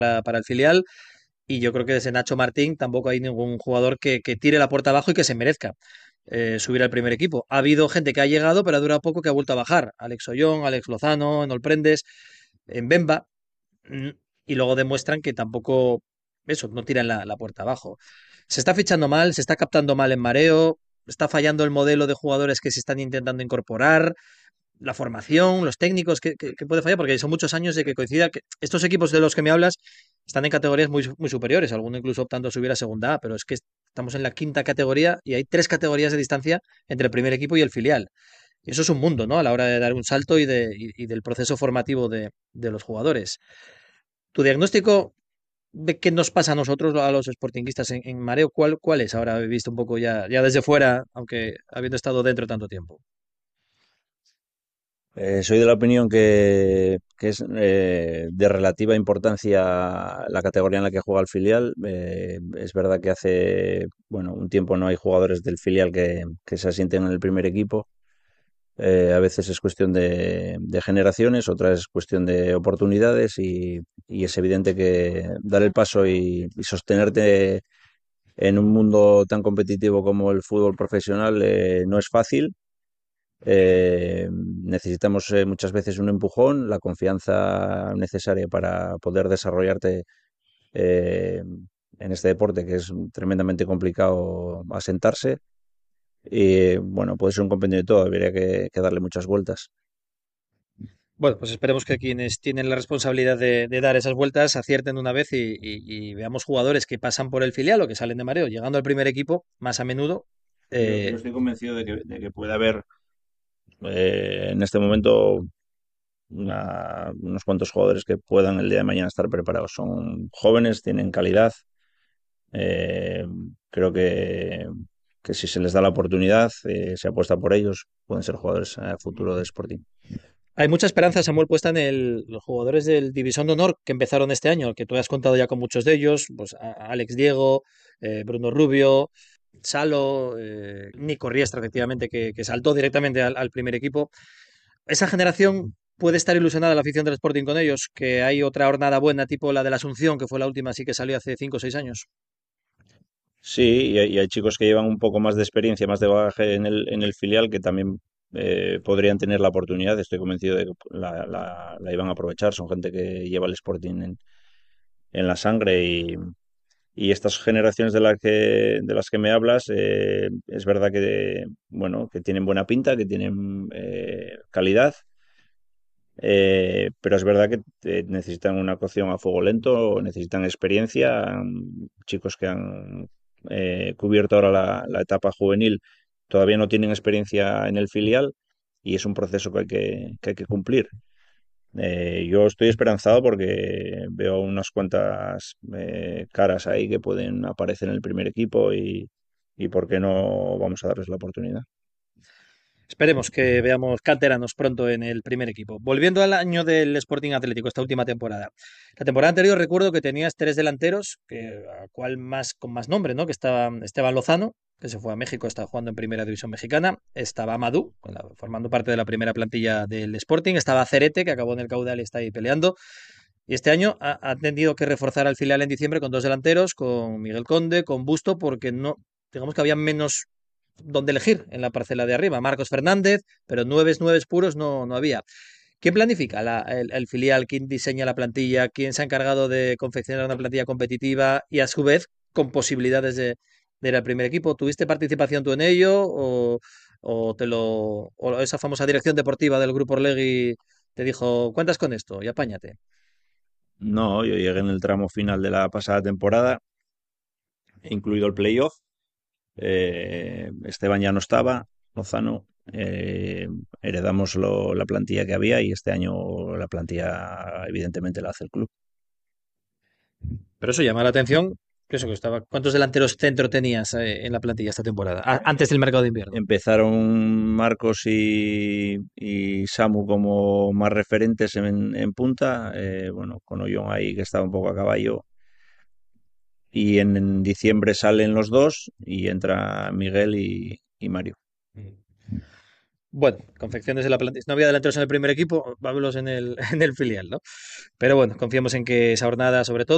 para el filial. Y yo creo que desde Nacho Martín tampoco hay ningún jugador que tire la puerta abajo y que se merezca subir al primer equipo. Ha habido gente que ha llegado, pero ha durado poco que ha vuelto a bajar. Alex Ollón, Alex Lozano, Enol Prendes, en Bemba. mm, Y luego demuestran que tampoco, eso, no tiran la puerta abajo. Se está fichando mal, se está captando mal en mareo, está fallando el modelo de jugadores que se están intentando incorporar, la formación, los técnicos, que puede fallar, porque son muchos años de que coincida que estos equipos de los que me hablas están en categorías muy superiores, alguno incluso optando a subir a segunda A, pero es que estamos en la quinta categoría y hay tres categorías de distancia entre el primer equipo y el filial. Y eso es un mundo, ¿no? A la hora de dar un salto y del proceso formativo de los jugadores. Tu diagnóstico de qué nos pasa a nosotros, a los sportinguistas en mareo, ¿cuál es? Ahora he visto un poco ya desde fuera, aunque habiendo estado dentro tanto tiempo. Soy de la opinión que es de relativa importancia la categoría en la que juega el filial. Es verdad que hace, bueno, un tiempo no hay jugadores del filial que se asienten en el primer equipo. A veces es cuestión de generaciones, otras es cuestión de oportunidades y es evidente que dar el paso y sostenerte en un mundo tan competitivo como el fútbol profesional no es fácil. Necesitamos muchas veces un empujón, la confianza necesaria para poder desarrollarte eh, en este deporte que es tremendamente complicado asentarse. Y bueno, puede ser un compendio de todo, habría que darle muchas vueltas. Bueno, pues esperemos que quienes tienen la responsabilidad de dar esas vueltas acierten una vez y veamos jugadores que pasan por el filial o que salen de mareo, llegando al primer equipo más a menudo. Yo eh, estoy convencido de que puede haber en este momento unos cuantos jugadores que puedan el día de mañana estar preparados. Son jóvenes, tienen calidad. eh, Creo que si se les da la oportunidad, se apuesta por ellos, pueden ser jugadores a futuro de Sporting. Hay mucha esperanza, Samuel, puesta en los jugadores del División de Honor que empezaron este año, que tú has contado ya con muchos de ellos, pues Alex Diego, Bruno Rubio, Salo, Nico Riestra, efectivamente, que saltó directamente al primer equipo. Esa generación puede estar ilusionada la afición del Sporting con ellos, que hay otra jornada buena, tipo la de la Asunción, que fue la última, sí que salió hace 5 o 6 años. Sí, y hay chicos que llevan un poco más de experiencia, más de bagaje en el filial, que también podrían tener la oportunidad. Estoy convencido de que la iban a aprovechar. Son gente que lleva el Sporting en la sangre y estas generaciones de las que me hablas, es verdad que, bueno, que tienen buena pinta, que tienen calidad, pero es verdad que necesitan una cocción a fuego lento, necesitan experiencia, chicos que han cubierto ahora la etapa juvenil todavía no tienen experiencia en el filial y es un proceso que hay que cumplir. Yo estoy esperanzado porque veo unas cuantas caras ahí que pueden aparecer en el primer equipo y por qué no vamos a darles la oportunidad. Esperemos que veamos canteranos pronto en el primer equipo. Volviendo al año del Sporting Atlético, esta última temporada. La temporada anterior recuerdo que tenías tres delanteros, cual más con más nombre, ¿no? Que estaba Esteban Lozano, que se fue a México, está jugando en Primera División Mexicana. Estaba Amadou, formando parte de la primera plantilla del Sporting. Estaba Cerete, que acabó en el caudal y está ahí peleando. Y este año ha tenido que reforzar al filial en diciembre con dos delanteros, con Miguel Conde, con Busto, porque no, digamos que había menos donde elegir en la parcela de arriba. Marcos Fernández, pero nueves puros no había. ¿Quién planifica el filial? ¿Quién diseña la plantilla? ¿Quién se ha encargado de confeccionar una plantilla competitiva y a su vez con posibilidades de ir al primer equipo? ¿Tuviste participación tú en ello o esa famosa dirección deportiva del Grupo Orlegui te dijo, cuentas con esto y apáñate? No, yo llegué en el tramo final de la pasada temporada, incluido el playoff. Esteban ya no estaba, Lozano. Heredamos la plantilla que había y este año la plantilla evidentemente la hace el club. Pero eso llama la atención. Eso que estaba. ¿Cuántos delanteros centro tenías en la plantilla esta temporada? Antes del mercado de invierno. Empezaron Marcos y Samu como más referentes en punta, bueno, con Ollón ahí que estaba un poco a caballo. Y en diciembre salen los dos y entra Miguel y Mario. Bueno, confecciones de la plantilla. No había delanteros en el primer equipo, vámonos en el, en el filial, ¿no? Pero bueno, confiamos en que esa jornada, sobre todo.